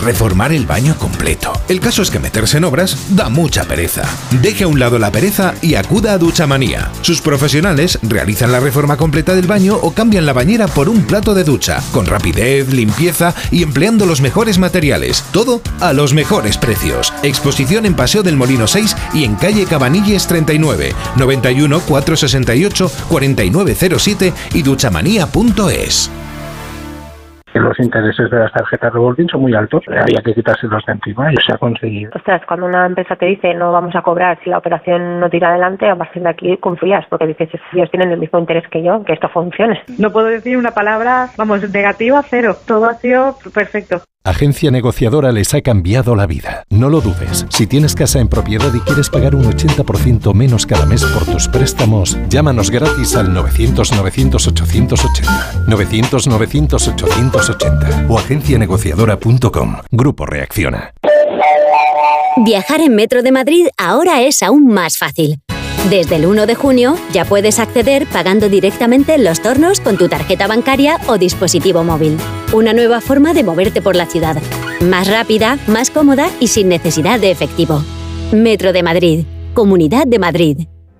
reformar el baño completo. El caso es que meterse en obras da mucha pereza. Deje a un lado la pereza y acuda a Duchamanía. Sus profesionales realizan la reforma completa del baño o cambian la bañera por un plato de ducha, con rapidez, limpieza y empleando los mejores materiales. Todo a los mejores precios. Exposición en Paseo del Molino 6 y en calle Cabanilles 39, 91 468 4907 y duchamanía.es. Los intereses de las tarjetas revolving son muy altos, había que quitárselos de encima y se ha conseguido. Ostras, cuando una empresa te dice no vamos a cobrar si la operación no tira adelante, a partir de aquí confías, porque dices, ellos tienen el mismo interés que yo, que esto funcione. No puedo decir una palabra, negativa, cero. Todo ha sido perfecto. Agencia Negociadora les ha cambiado la vida. No lo dudes. Si tienes casa en propiedad y quieres pagar un 80% menos cada mes por tus préstamos, llámanos gratis al 900-900-880. 900-900-880 o agencianegociadora.com. Grupo Reacciona. Viajar en Metro de Madrid ahora es aún más fácil. Desde el 1 de junio ya puedes acceder pagando directamente en los tornos con tu tarjeta bancaria o dispositivo móvil. Una nueva forma de moverte por la ciudad. Más rápida, más cómoda y sin necesidad de efectivo. Metro de Madrid. Comunidad de Madrid.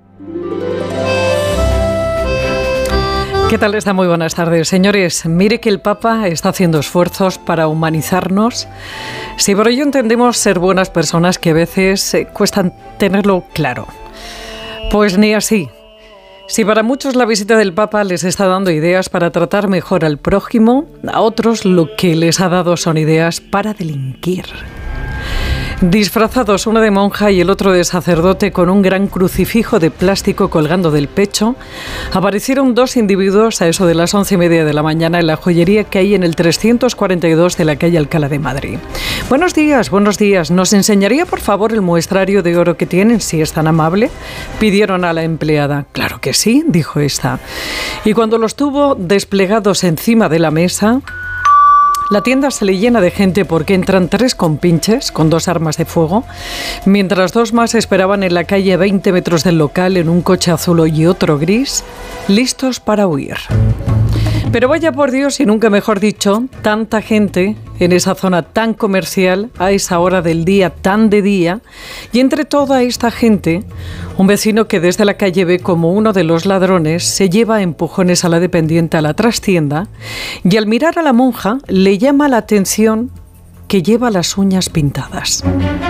¿Qué tal está? Muy buenas tardes. Señores, mire que el Papa está haciendo esfuerzos para humanizarnos. Si por ello entendemos ser buenas personas que a veces cuestan tenerlo claro. Pues ni así. Si para muchos la visita del Papa les está dando ideas para tratar mejor al prójimo, a otros lo que les ha dado son ideas para delinquir. Disfrazados, uno de monja y el otro de sacerdote con un gran crucifijo de plástico colgando del pecho, aparecieron dos individuos a eso de las 11:30 de la mañana en la joyería que hay en el 342 de la calle Alcalá de Madrid. Buenos días, buenos días. ¿Nos enseñaría por favor el muestrario de oro que tienen, si es tan amable?, pidieron a la empleada. Claro que sí, dijo esta. Y cuando los tuvo desplegados encima de la mesa, la tienda se le llena de gente porque entran 3 compinches con 2 armas de fuego, mientras 2 más esperaban en la calle a 20 metros del local en un coche azul y otro gris, listos para huir. Pero vaya por Dios, y nunca mejor dicho, tanta gente en esa zona tan comercial, a esa hora del día tan de día, y entre toda esta gente, un vecino que desde la calle ve como uno de los ladrones se lleva a empujones a la dependiente a la trastienda, y al mirar a la monja le llama la atención que lleva las uñas pintadas.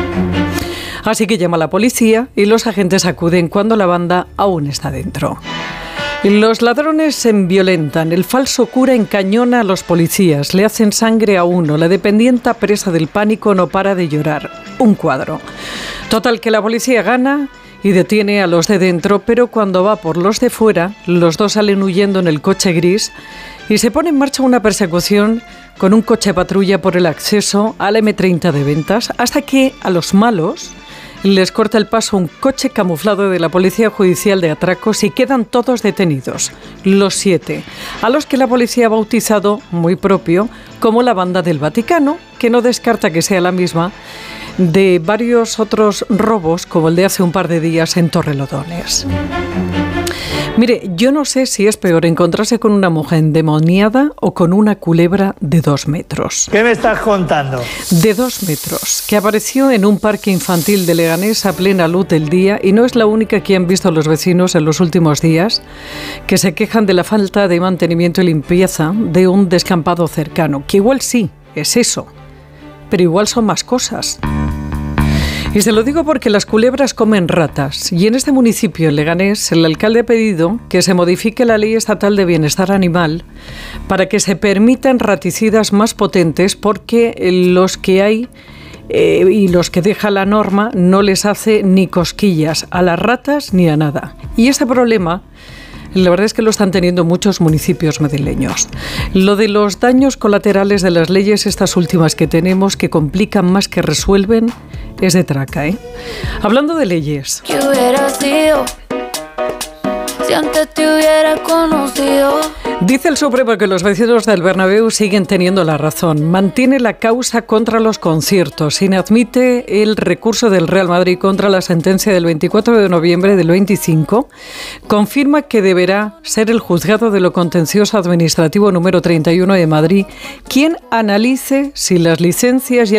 Así que llama a la policía y los agentes acuden cuando la banda aún está dentro. Los ladrones se violentan, el falso cura encañona a los policías, le hacen sangre a uno, la dependienta presa del pánico no para de llorar. Un cuadro. Total que la policía gana y detiene a los de dentro, pero cuando va por los de fuera, los 2 salen huyendo en el coche gris y se pone en marcha una persecución con un coche patrulla por el acceso al M30 de Ventas, hasta que a los malos les corta el paso un coche camuflado de la Policía Judicial de Atracos y quedan todos detenidos, los 7, a los que la policía ha bautizado, muy propio, como la Banda del Vaticano, que no descarta que sea la misma de varios otros robos, como el de hace un par de días en Torrelodones. Mire, yo no sé si es peor encontrarse con una mujer endemoniada o con una culebra de 2 metros. ¿Qué me estás contando? De 2 metros, que apareció en un parque infantil de Leganés a plena luz del día, y no es la única que han visto los vecinos en los últimos días, que se quejan de la falta de mantenimiento y limpieza de un descampado cercano, que igual sí, es eso, pero igual son más cosas. Y se lo digo porque las culebras comen ratas, y en este municipio, en Leganés, el alcalde ha pedido que se modifique la Ley Estatal de Bienestar Animal para que se permitan raticidas más potentes, porque los que hay y los que deja la norma no les hace ni cosquillas a las ratas ni a nada. Y ese problema, la verdad es que lo están teniendo muchos municipios madrileños. Lo de los daños colaterales de las leyes, estas últimas que tenemos, que complican más que resuelven, es de traca, ¿eh? Hablando de leyes. ¿Qué hubiera sido si antes te hubiera conocido? Dice el Supremo que los vecinos del Bernabéu siguen teniendo la razón. Mantiene la causa contra los conciertos. Inadmite el recurso del Real Madrid contra la sentencia del 24 de noviembre del 25. Confirma que deberá ser el Juzgado de lo Contencioso Administrativo número 31 de Madrid quien analice si las licencias y